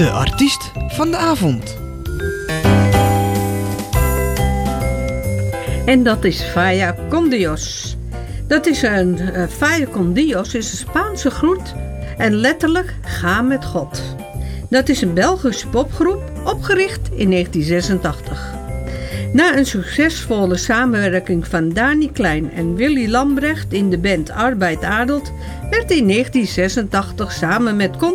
De artiest van de avond. En dat is Falla con Dios. Falla con Dios is een Spaanse groet en letterlijk ga met God. Dat is een Belgische popgroep opgericht in 1986. Na een succesvolle samenwerking van Dani Klein en Willy Lambrecht in de band Arbeid Adelt werd in 1986 samen met